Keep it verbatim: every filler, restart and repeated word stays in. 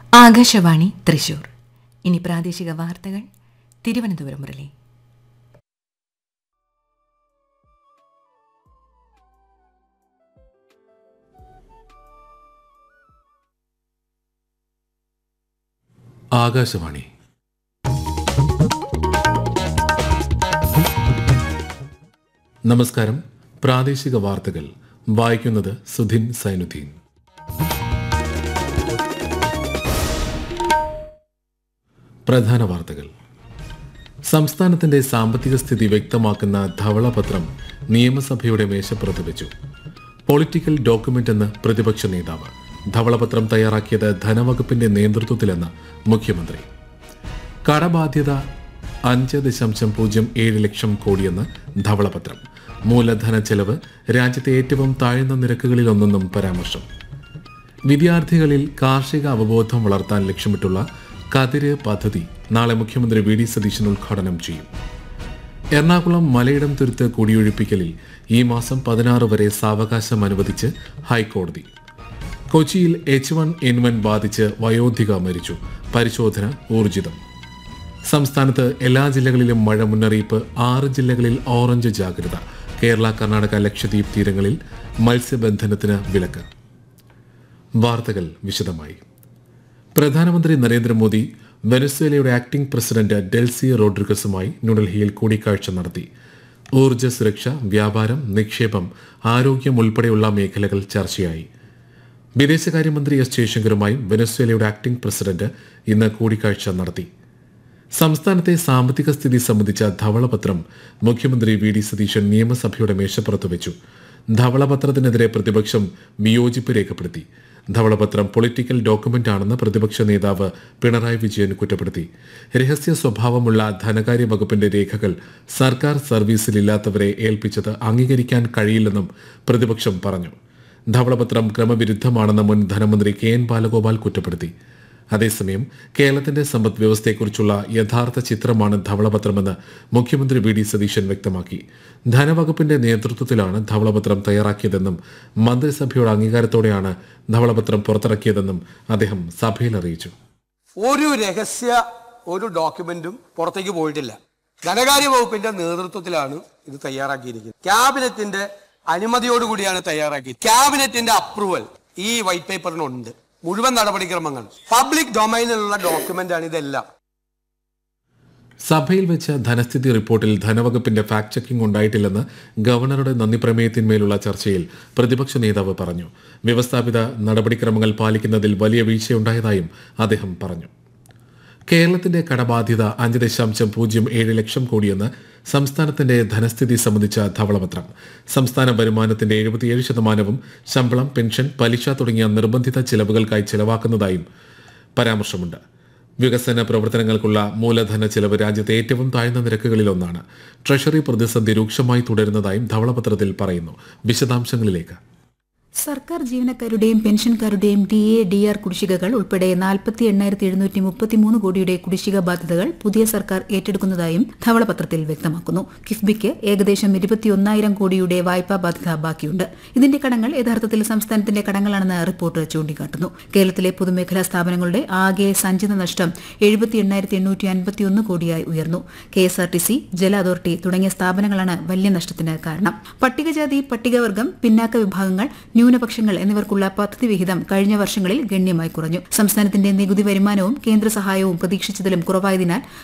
ആകാശവാണി തൃശൂർ. ഇനി പ്രാദേശിക വാർത്തകൾ. തിരുവനന്തപുരം മുരളി. ആകാശവാണി. നമസ്കാരം. പ്രാദേശിക വാർത്തകൾ വായിക്കുന്നത് സുധിൻ സൈനുദ്ദീൻ. പ്രധാന വാർത്തകൾ. സംസ്ഥാനത്തിന്റെ സാമ്പത്തിക സ്ഥിതി വ്യക്തമാക്കുന്ന ധവളപത്രം നിയമസഭയുടെ മേശപ്പുറത്ത് വെച്ചു. പൊളിറ്റിക്കൽ ഡോക്യുമെന്റ് എന്ന് പ്രതിപക്ഷ നേതാവ്. ധവളപത്രം തയ്യാറാക്കിയത് ധനവകുപ്പിന്റെ നേതൃത്വത്തിലെന്ന് മുഖ്യമന്ത്രി. കടബാധ്യത അഞ്ച് ദശാംശം പൂജ്യം ഏഴ് ലക്ഷം കോടിയെന്ന് ധവളപത്രം. മൂലധന ചെലവ് രാജ്യത്തെ ഏറ്റവും താഴ്ന്ന നിരക്കുകളിലൊന്നെന്നും പരാമർശം. വിദ്യാർത്ഥികളിൽ കാർഷിക അവബോധം വളർത്താൻ ലക്ഷ്യമിട്ടുള്ള കതിര് പദ്ധതി നാളെ മുഖ്യമന്ത്രി വി ഡി സതീശൻ ഉദ്ഘാടനം ചെയ്യും. എറണാകുളം മലയിടം തുരുത്ത് കുടിയൊഴിപ്പിക്കലിൽ ഈ മാസം പതിനാറ് വരെ സാവകാശം അനുവദിച്ച് ഹൈക്കോടതി. കൊച്ചിയിൽ എച്ച് വൺ എൻ വൺ ബാധിച്ച് വയോധിക മരിച്ചു. പരിശോധന ഊർജിതം. സംസ്ഥാനത്ത് എല്ലാ ജില്ലകളിലും മഴ മുന്നറിയിപ്പ്. ആറ് ജില്ലകളിൽ ഓറഞ്ച് ജാഗ്രത. കേരള, കർണാടക, ലക്ഷദ്വീപ് തീരങ്ങളിൽ മത്സ്യബന്ധനത്തിന് വിലക്ക്. വാർത്തകൾ വിശദമായി. പ്രധാനമന്ത്രി നരേന്ദ്രമോദി വെനസ്വേലയുടെ ആക്ടിംഗ് പ്രസിഡന്റ് ഡെൽസി റോഡ്രിഗസുമായി ന്യൂഡൽഹിയിൽ കൂടിക്കാഴ്ച നടത്തി. ഊർജ്ജ സുരക്ഷ, വ്യാപാരം, നിക്ഷേപം, ആരോഗ്യം ഉൾപ്പെടെയുള്ള മേഖലകൾ ചർച്ചയായി. വിദേശകാര്യമന്ത്രി എസ് ജയശങ്കറുമായും വെനസ്വേലയുടെ ആക്ടിംഗ് പ്രസിഡന്റ് ഇന്ന് കൂടിക്കാഴ്ച നടത്തി. സംസ്ഥാനത്തെ സാമ്പത്തിക സ്ഥിതി സംബന്ധിച്ച ധവളപത്രം മുഖ്യമന്ത്രി വി ഡി സതീശൻ നിയമസഭയുടെ മേശപ്പുറത്ത് വെച്ചു. ധവളപത്രത്തിനെതിരെ പ്രതിപക്ഷം വിയോജിപ്പ് രേഖപ്പെടുത്തി. ധവളപത്രം പൊളിറ്റിക്കൽ ഡോക്യുമെന്റ് ആണെന്ന് പ്രതിപക്ഷ നേതാവ് പിണറായി വിജയൻ കുറ്റപ്പെടുത്തി. രഹസ്യ സ്വഭാവമുള്ള ധനകാര്യ വകുപ്പിന്റെ രേഖകൾ സർക്കാർ സർവീസിലില്ലാത്തവരെ ഏൽപ്പിച്ചത് അംഗീകരിക്കാൻ കഴിയില്ലെന്നും പ്രതിപക്ഷം പറഞ്ഞു. ധവളപത്രം ക്രമവിരുദ്ധമാണെന്ന് മുൻ ധനമന്ത്രി കെ എൻ ബാലഗോപാൽ കുറ്റപ്പെടുത്തി. അതേസമയം കേരളത്തിന്റെ സമ്പദ് വ്യവസ്ഥയെക്കുറിച്ചുള്ള യഥാർത്ഥ ചിത്രമാണ് ധവളപത്രമെന്ന് മുഖ്യമന്ത്രി വി ഡി സതീശൻ വ്യക്തമാക്കി. ധനവകുപ്പിന്റെ നേതൃത്വത്തിലാണ് ധവളപത്രം തയ്യാറാക്കിയതെന്നും മന്ത്രിസഭയുടെ അംഗീകാരത്തോടെയാണ് ധവളപത്രം പുറത്തിറക്കിയതെന്നും അദ്ദേഹം സഭയിൽ അറിയിച്ചു. ഒരു രഹസ്യ ഒരു ഡോക്യുമെന്റും പുറത്തേക്ക് പോയിട്ടില്ല. ധനകാര്യ വകുപ്പിന്റെ നേതൃത്വത്തിലാണ് ഇത് തയ്യാറാക്കിയിരിക്കുന്നത്. ക്യാബിനറ്റിന്റെ അനുമതിയോടുകൂടിയാണ് തയ്യാറാക്കിയത്. ക്യാബിനറ്റിന്റെ അപ്രൂവൽ ഈ വൈറ്റ് പേപ്പറിനുണ്ട്. മുഴുവൻ നടപടിക്രമങ്ങൾ പബ്ലിക് ഡൊമൈനിലുള്ള ഡോക്യുമെന്റ് ആണ് ഇതെല്ലാം. സഭയിൽ വെച്ച ധനസ്ഥിതി റിപ്പോർട്ടിൽ ധനവകുപ്പിന്റെ ഫാക്ട് ചെക്കിംഗ് ഉണ്ടായിട്ടില്ലെന്ന് ഗവർണറുടെ നന്ദി പ്രമേയത്തിന്മേലുള്ള ചർച്ചയിൽ പ്രതിപക്ഷ നേതാവ് പറഞ്ഞു. വ്യവസ്ഥാപിത നടപടിക്രമങ്ങൾ പാലിക്കുന്നതിൽ വലിയ വീഴ്ചയുണ്ടായതായും അദ്ദേഹം പറഞ്ഞു. കേരളത്തിന്റെ കടബാധ്യത അഞ്ച് ദശാംശം പൂജ്യം ഏഴ് ലക്ഷം കോടിയെന്ന് സംസ്ഥാനത്തിന്റെ ധനസ്ഥിതി സംബന്ധിച്ച ധവളപത്രം. സംസ്ഥാന വരുമാനത്തിന്റെ എഴുപത്തിയേഴ് ശതമാനവും ശമ്പളം, പെൻഷൻ, പലിശ തുടങ്ങിയ നിർബന്ധിത ചെലവുകൾക്കായി ചെലവാക്കുന്നതായും പരാമർശമുണ്ട്. വികസന പ്രവർത്തനങ്ങൾക്കുള്ള മൂലധന ചെലവ് രാജ്യത്തെ ഏറ്റവും താഴ്ന്ന നിരക്കുകളിലൊന്നാണ്. ട്രഷറി പ്രതിസന്ധി രൂക്ഷമായി തുടരുന്നതായും ധവളപത്രത്തിൽ പറയുന്നു. വിശദാംശങ്ങളിലേക്ക്. സർക്കാർ ജീവനക്കാരുടെയും പെൻഷൻകാരുടെയും ഡി എ ഡി ആർ കുടിശ്ശികകൾ ഉൾപ്പെടെ നാൽപ്പത്തി എണ്ണായിരത്തി എഴുന്നൂറ്റി മുപ്പത്തിമൂന്ന് കോടിയുടെ കുടിശ്ശിക ബാധ്യതകൾ പുതിയ സർക്കാർ ഏറ്റെടുക്കുന്നതായും ധവളപത്രത്തിൽ വ്യക്തമാക്കുന്നു. കിഫ്ബിക്ക് ഏകദേശം ഇരുപത്തിയൊന്നായിരം കോടിയുടെ വായ്പാ ബാധ്യത ബാക്കിയുണ്ട്. ഇതിന്റെ കടങ്ങൾ യഥാർത്ഥത്തിൽ സംസ്ഥാനത്തിന്റെ കടങ്ങളാണെന്ന് റിപ്പോർട്ട് ചൂണ്ടിക്കാട്ടുന്നു. കേരളത്തിലെ പൊതുമേഖലാ സ്ഥാപനങ്ങളുടെ ആകെ സഞ്ചിത നഷ്ടം എഴുപത്തി എണ്ണായിരത്തി എണ്ണൂറ്റി അൻപത്തിയൊന്ന് കോടിയായി ഉയർന്നു. K S R T C, ജല അതോറിറ്റി തുടങ്ങിയ സ്ഥാപനങ്ങളാണ് വലിയ നഷ്ടത്തിന് കാരണം. പട്ടികജാതി, പട്ടികവർഗം, പിന്നാക്ക വിഭാഗങ്ങൾ, ന്യൂനപക്ഷങ്ങൾ എന്നിവർക്കുള്ള പദ്ധതി വിഹിതം കഴിഞ്ഞ വർഷങ്ങളിൽ ഗണ്യമായി കുറഞ്ഞു. സംസ്ഥാനത്തിന്റെ നികുതി വരുമാനവും കേന്ദ്ര സഹായവും പ്രതീക്ഷിച്ചതിലും കുറവായതിനാൽ